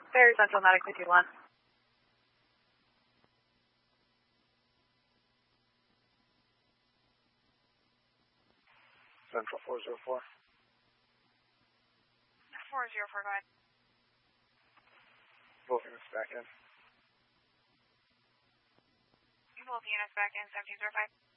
Very Central Medically 21. Central 404. 404, go ahead. Both units back in. Both units back in, 1705.